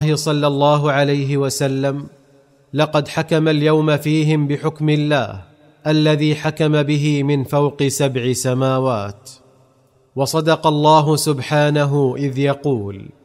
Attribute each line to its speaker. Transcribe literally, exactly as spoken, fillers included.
Speaker 1: الله صلى الله عليه وسلم: لقد حكم اليوم فيهم بحكم الله الذي حكم به من فوق سبع سماوات. وصدق الله سبحانه إذ يقول: